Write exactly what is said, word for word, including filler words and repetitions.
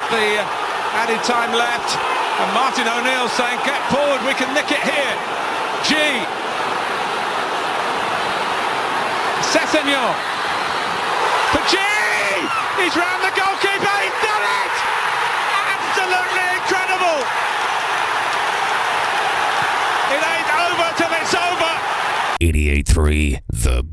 The uh, added time left, and Martin O'Neill saying, get forward, we can nick it here. G. Sessegnon. For G! He's round the goalkeeper, he's done it! Absolutely incredible! It ain't over till it's over! eighty-eight three The